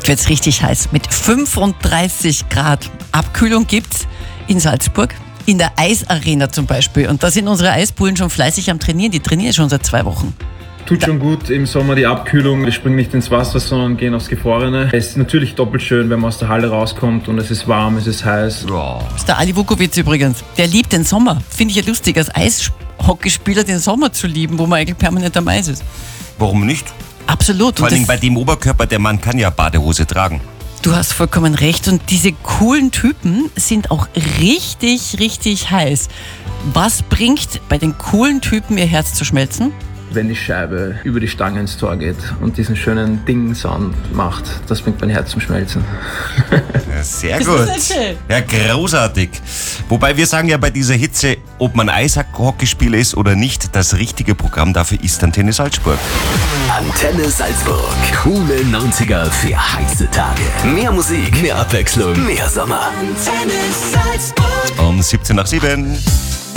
wird's richtig heiß. Mit 35 Grad. Abkühlung gibt's in Salzburg, in der Eisarena zum Beispiel. Und da sind unsere Eisbullen schon fleißig am Trainieren. Die trainieren schon seit 2 Wochen. Tut schon gut im Sommer die Abkühlung. Wir springen nicht ins Wasser, sondern gehen aufs Gefrorene. Es ist natürlich doppelt schön, wenn man aus der Halle rauskommt und es ist warm, es ist heiß. Das ist der Ali Vukovic übrigens. Der liebt den Sommer. Finde ich ja lustig, als Eishockeyspieler den Sommer zu lieben, wo man eigentlich permanent am Eis ist. Warum nicht? Absolut. Vor allem bei dem Oberkörper, der Mann kann ja Badehose tragen. Du hast vollkommen recht. Und diese coolen Typen sind auch richtig, richtig heiß. Was bringt bei den coolen Typen ihr Herz zu schmelzen? Wenn die Scheibe über die Stange ins Tor geht und diesen schönen Ding-Sound macht, das bringt mein Herz zum Schmelzen. Ja, sehr gut. Das ist schön. Ja, großartig. Wobei wir sagen ja bei dieser Hitze, ob man Eishockeyspieler ist oder nicht, das richtige Programm dafür ist Antenne Salzburg. Antenne Salzburg. Coole 90er für heiße Tage. Mehr Musik, mehr Abwechslung, mehr Sommer. Antenne Salzburg. Um 17 nach 7.